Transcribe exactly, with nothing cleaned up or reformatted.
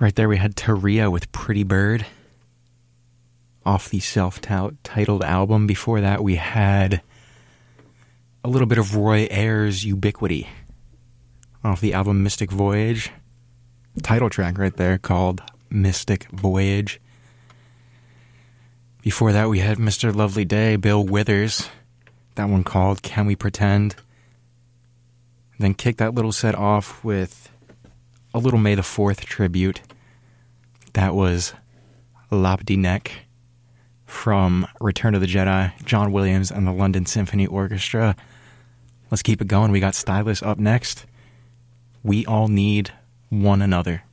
Right there we had Taria with Pretty Bird off the self-titled album. Before that we had a little bit of Roy Ayers' Ubiquity off the album Mystic Voyage. Title track right there called Mystic Voyage. Before that we had Mister Lovely Day, Bill Withers. That one called Can We Pretend? Then kick that little set off with a little May the fourth tribute. That was Labdi Nek from Return of the Jedi, John Williams and the London Symphony Orchestra. Let's keep it going. We got Stylus up next. We All Need One Another.